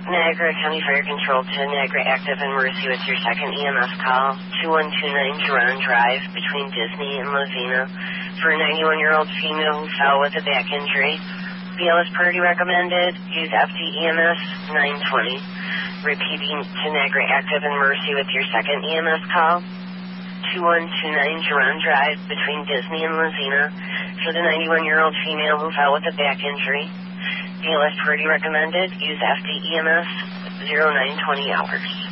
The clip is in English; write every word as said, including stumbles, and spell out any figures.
Niagara County Fire Control to Niagara Active and Mercy with your second E M S call, two one two nine Geron Drive between Disney and Lizina, for a ninety-one-year-old female who fell with a back injury. B L S priority recommended. Use F D E M S nine twenty. Repeating to Niagara Active and Mercy with your second E M S call, two one two nine Geron Drive between Disney and Lizina, for the ninety-one-year-old female who fell with a back injury. B L S priority recommended. Use F D E M S zero nine twenty hours.